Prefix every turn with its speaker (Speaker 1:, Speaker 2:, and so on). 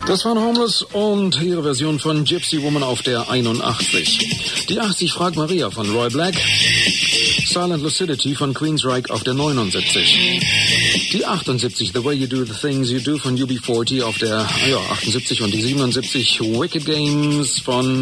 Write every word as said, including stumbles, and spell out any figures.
Speaker 1: Das waren Homeless und ihre Version von Gypsy Woman auf der einundachtzig. Die achtzig Frag Maria von Roy Black. Silent Lucidity von Queensryche auf der neunundsiebzig. Die achtundsiebzig The Way You Do the Things You Do von U B vierzig auf der ja, achtundsiebzig und die siebenundsiebzig Wicked Games von